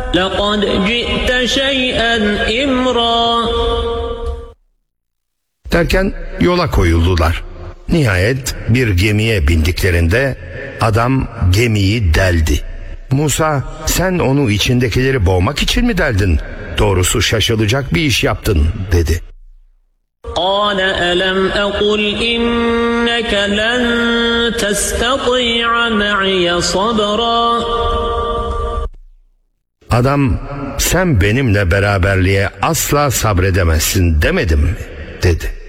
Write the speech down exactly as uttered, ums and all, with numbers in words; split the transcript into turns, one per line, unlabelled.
لَقَدْ جِئْتَ شَيْئًا إِمْرًا.
Derken yola koyuldular. Nihayet bir gemiye bindiklerinde adam gemiyi deldi. Musa, sen onu içindekileri boğmak için mi deldin? Doğrusu şaşılacak bir iş yaptın dedi.
قَالَ أَلَمْ أَقُلْ إِنَّكَ لَنْ تَسْتَطِيعَ مَعِيَ صَبْرًا.
Adam, sen benimle beraberliğe asla sabredemezsin demedim mi? dedi.